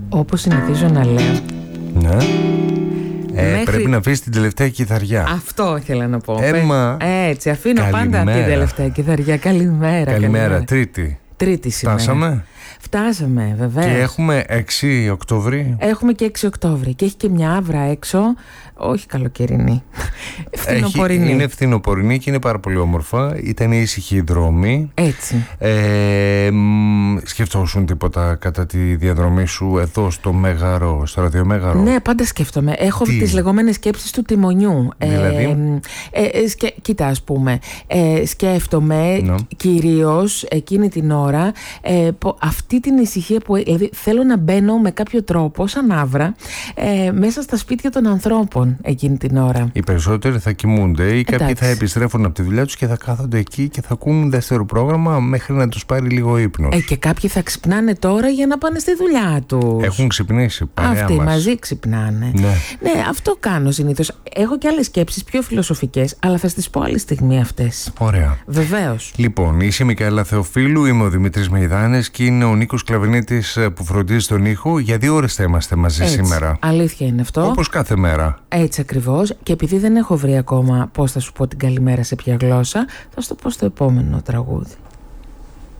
Όπως συνηθίζω να λέω. Ναι. Πρέπει να αφήσει την τελευταία κιθαριά. Αυτό ήθελα να πω. Έτσι, αφήνω Καλημέρα. πάντα την τελευταία κιθαριά. Καλημέρα. Καλημέρα. Τρίτη σήμερα. Φτάσαμε, βεβαίως. Και έχουμε 6 Οκτώβρη. Έχουμε και 6 Οκτώβρη. Και έχει και μια άβρα έξω. Όχι καλοκαιρινή. Φθινοπορεινή. Είναι φθινοπορεινή και είναι πάρα πολύ όμορφα. Ήταν ήσυχοι οι δρόμοι. Έτσι. Σκεφτόσουν τίποτα κατά τη διαδρομή σου εδώ στο Μέγαρο, στο ραδιομέγαρο? Ναι, πάντα σκέφτομαι. Έχω τις λεγόμενες σκέψεις του τιμονιού. Δηλαδή. Κοίτα, ας πούμε. Σκέφτομαι κυρίως εκείνη την ώρα αυτή την ησυχία που δηλαδή, θέλω να μπαίνω με κάποιο τρόπο, σαν άβρα, μέσα στα σπίτια των ανθρώπων εκείνη την ώρα. Οι περισσότεροι θα κοιμούνται ή κάποιοι θα επιστρέφουν από τη δουλειά τους και θα κάθονται εκεί και θα ακούν δεύτερο πρόγραμμα μέχρι να τους πάρει λίγο ύπνος. Και κάποιοι θα ξυπνάνε τώρα για να πάνε στη δουλειά τους. Έχουν ξυπνήσει παρέα Αυτοί μας. μαζί ξυπνάνε. Ναι, αυτό κάνω συνήθως. Έχω και άλλες σκέψεις πιο φιλοσοφικές, αλλά θα στις πω άλλη στιγμή αυτές. Ωραία. Βεβαίως. Λοιπόν, είσαι η Μικαέλα Θεοφίλου, είμαι ο Δημήτρης Μεϊδάνης και είναι ο Νίκος Κλαβενίτης που φροντίζει τον ήχο. Για 2 ώρες θα είμαστε μαζί σήμερα. Αλήθεια είναι αυτό. Όπως κάθε μέρα. Έτσι ακριβώς. Και επειδή δεν έχω βρει ακόμα πώς θα σου πω την καλημέρα σε ποια γλώσσα, θα σου το πω στο επόμενο τραγούδι.